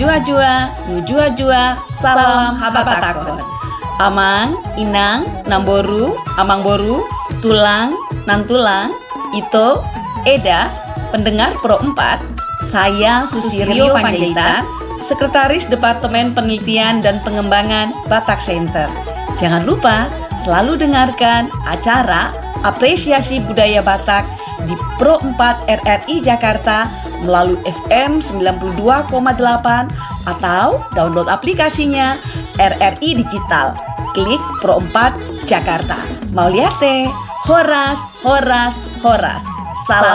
Ngujua-jua, salam habatakon. Amang, inang, namboru, amangboru, tulang, nantulang, ito, Eda, pendengar Pro 4, saya Susiryo Panjaitan, Sekretaris Departemen Penelitian dan Pengembangan Batak Center. Jangan lupa selalu dengarkan acara Apresiasi Budaya Batak di Pro 4 RRI Jakarta melalui FM 92,8 atau download aplikasinya RRI Digital. Klik Pro 4 Jakarta. Mau lihat teh? Horas. Salam